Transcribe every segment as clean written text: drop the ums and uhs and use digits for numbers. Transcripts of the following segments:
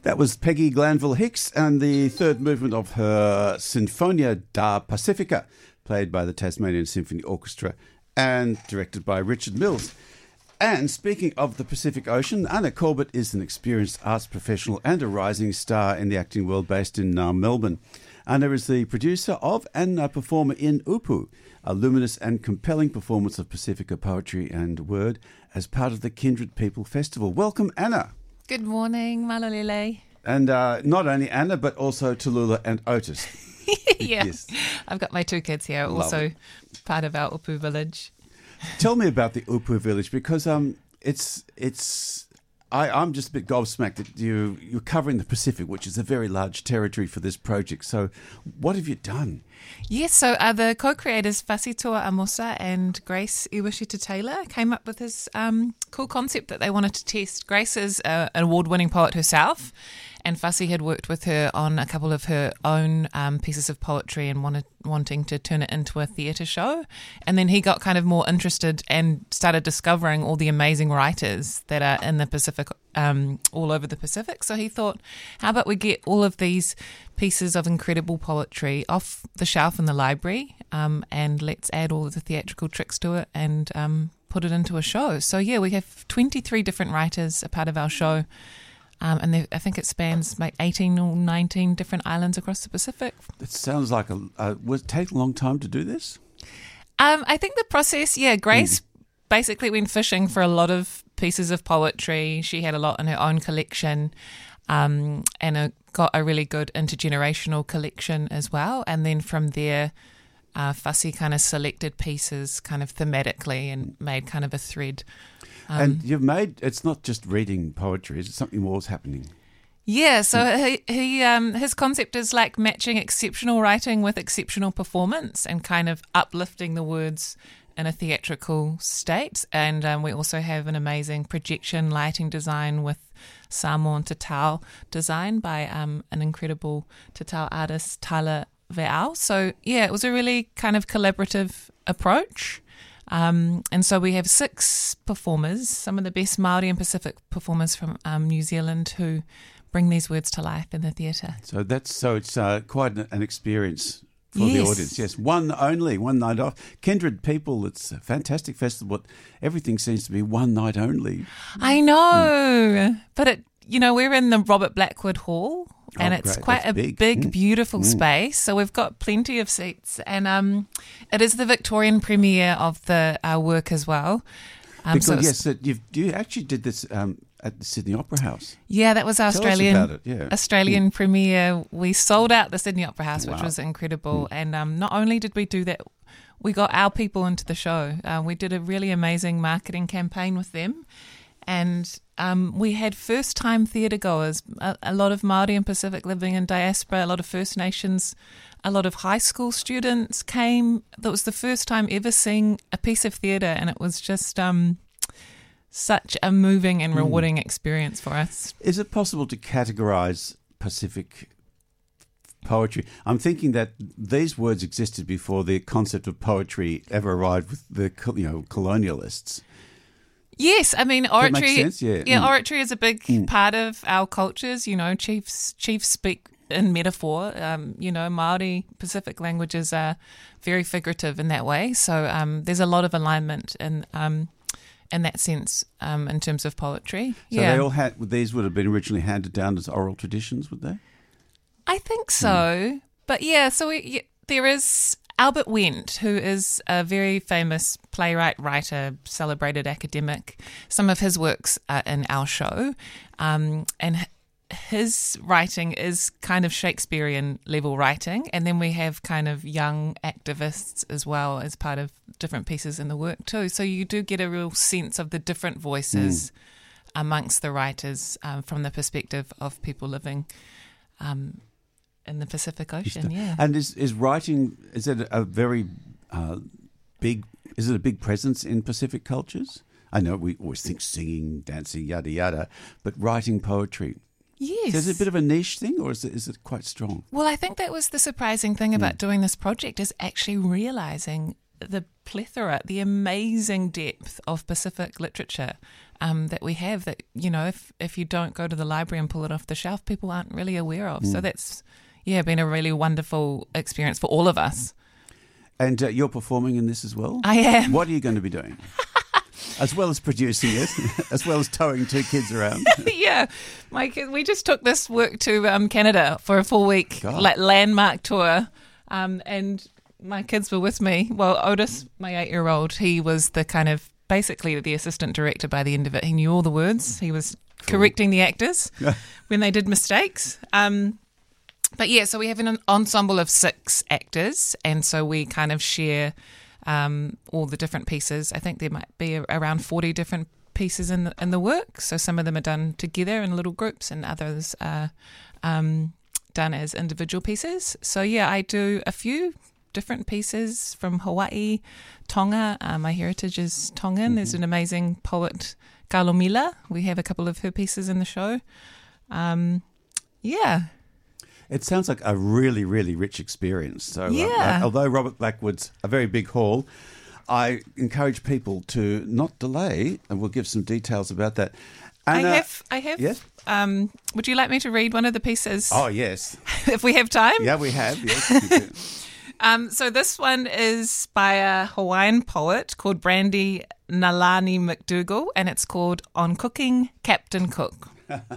That was Peggy Glanville Hicks and the third movement of her Sinfonia da Pacifica, played by the Tasmanian Symphony Orchestra and directed by Richard Mills. And speaking of the Pacific Ocean, Anna Corbett is an experienced arts professional and a rising star in the acting world based in Melbourne. Anna is the producer of and a performer in Upu, a luminous and compelling performance of Pacifica poetry and word as part of the Kindred People Festival. Welcome, Anna. Good morning, Malolele. And not only Anna, but also Tallulah and Otis. Yeah, Yes. I've got my two kids here, Love also it. part of our Upu village. Tell me about the Upu village, because I'm just a bit gobsmacked that you're covering the Pacific, which is a very large territory for this project. So what have you done? Yes, so the co-creators Fasitoa Amosa and Grace Iwashita-Taylor came up with this cool concept that they wanted to test. Grace is an award-winning poet herself, and Fasi had worked with her on a couple of her own pieces of poetry and wanting to turn it into a theatre show. And then he got kind of more interested and started discovering all the amazing writers that are in the Pacific, all over the Pacific. So he thought, how about we get all of these pieces of incredible poetry off the shelf in the library, and let's add all of the theatrical tricks to it and put it into a show. So yeah, we have 23 different writers a part of our show. And I think it spans like 18 or 19 different islands across the Pacific. It sounds like would it take a long time to do this? I think the process, Grace basically went fishing for a lot of pieces of poetry. She had a lot in her own collection, and got a really good intergenerational collection as well. And then from there, Fasi kind of selected pieces kind of thematically and made kind of a thread. And it's not just reading poetry, is it something more is happening? Yeah, so he his concept is like matching exceptional writing with exceptional performance and kind of uplifting the words in a theatrical state. And we also have an amazing projection lighting design with Samoan Tatau design by an incredible Tatau artist, Tyler Ve'au. So yeah, it was a really kind of collaborative approach. And so we have 6 performers, some of the best Māori and Pacific performers from New Zealand who bring these words to life in the theatre. So it's quite an experience for the audience. Yes, one night off. Kindred People, it's a fantastic festival, but everything seems to be one night only. I know, but we're in the Robert Blackwood Hall. And it's great. quite That's a big beautiful space. So we've got plenty of seats. And it is the Victorian premiere of the work as well. You actually did this at the Sydney Opera House. Yeah, that was our Tell us about it, yeah. Australian premiere. We sold out the Sydney Opera House, which Wow. was incredible. And not only did we do that, we got our people into the show. We did a really amazing marketing campaign with them. And we had first-time theatre goers, a lot of Māori and Pacific living in diaspora, a lot of First Nations, a lot of high school students came. That was the first time ever seeing a piece of theatre, and it was just such a moving and rewarding experience for us. Is it possible to categorise Pacific poetry? I'm thinking that these words existed before the concept of poetry ever arrived with the colonialists. Yes, I mean oratory. That makes sense, yeah. Oratory is a big part of our cultures. Chiefs speak in metaphor. Māori Pacific languages are very figurative in that way. So there's a lot of alignment in that sense in terms of poetry. So they all these would have been originally handed down as oral traditions, would they? I think so. But yeah, so there is Albert Wendt, who is a very famous playwright, writer, celebrated academic. Some of his works are in our show, and his writing is kind of Shakespearean level writing. And then we have kind of young activists as well as part of different pieces in the work too. So you do get a real sense of the different voices amongst the writers from the perspective of people living in the Pacific Ocean, yeah. And is writing, is it a very big presence in Pacific cultures? I know we always think singing, dancing, yada yada, but writing poetry. Yes. So is it a bit of a niche thing, or is it quite strong? Well, I think that was the surprising thing about doing this project, is actually realising the plethora, the amazing depth of Pacific literature that we have that, if you don't go to the library and pull it off the shelf, people aren't really aware of. So that's, been a really wonderful experience for all of us. And you're performing in this as well? I am. What are you going to be doing? As well as producing it, as well as towing 2 kids around. Yeah. We just took this work to Canada for a 4-week landmark tour. And my kids were with me. Well, Otis, my 8-year-old, he was the kind of basically the assistant director by the end of it. He knew all the words. He was correcting the actors when they did mistakes. But yeah, so we have an ensemble of 6 actors, and so we kind of share all the different pieces. I think there might be around 40 different pieces in the work. So some of them are done together in little groups, and others are done as individual pieces. So yeah, I do a few different pieces from Hawaii, Tonga. My heritage is Tongan. Mm-hmm. There's an amazing poet, Kalomila. We have a couple of her pieces in the show. Yeah. It sounds like a really, really rich experience. So, although Robert Blackwood's a very big hall, I encourage people to not delay, and we'll give some details about that. And, I have. Yes? Would you like me to read one of the pieces? Oh, yes. If we have time? Yeah, we have. Yes. So this one is by a Hawaiian poet called Brandy Nalani McDougall, and it's called On Cooking Captain Cook.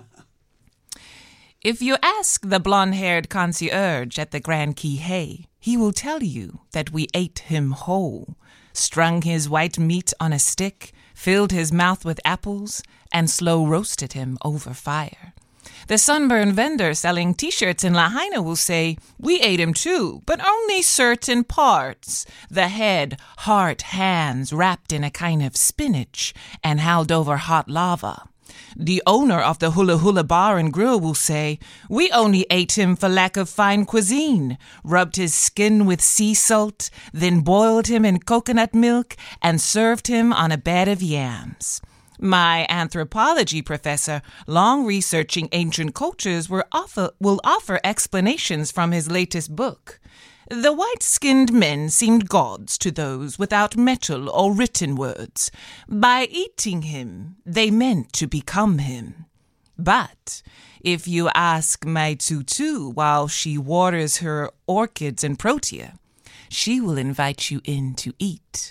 If you ask the blonde-haired concierge at the Grand Kihei, he will tell you that we ate him whole, strung his white meat on a stick, filled his mouth with apples, and slow roasted him over fire. The sunburned vendor selling T-shirts in Lahaina will say, we ate him too, but only certain parts. The head, heart, hands wrapped in a kind of spinach and held over hot lava. The owner of the Hula Hula Bar and Grill will say, we only ate him for lack of fine cuisine, rubbed his skin with sea salt, then boiled him in coconut milk and served him on a bed of yams. My anthropology professor, long researching ancient cultures, will offer explanations from his latest book. The white-skinned men seemed gods to those without metal or written words. By eating him, they meant to become him. But if you ask my tutu while she waters her orchids in Protea, she will invite you in to eat.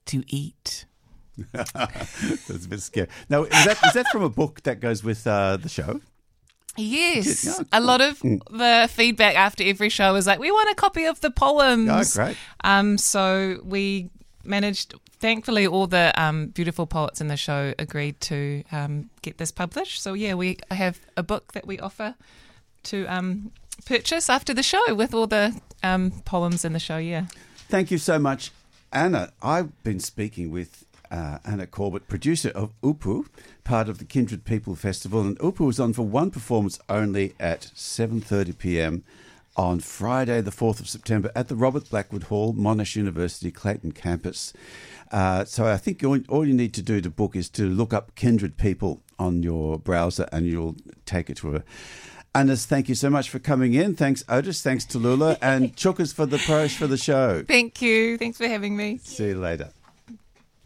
That's a bit scary. Now, is that from a book that goes with the show? Yes. Yeah, cool. A lot of the feedback after every show is like, we want a copy of the poems. Oh, great. So we managed, thankfully, all the beautiful poets in the show agreed to get this published. So yeah, we have a book that we offer to purchase after the show with all the poems in the show, yeah. Thank you so much, Anna. I've been speaking with Anna Corbett, producer of Upu, part of the Kindred People Festival. And Upu is on for one performance only at 7:30 p.m. on Friday, the 4th of September at the Robert Blackwood Hall, Monash University, Clayton campus. So I think all you need to do to book is to look up Kindred People on your browser and you'll take it to her. Anna, thank you so much for coming in. Thanks, Otis. Thanks, Tallulah. And Chukas for the show. Thank you. Thanks for having me. See you later.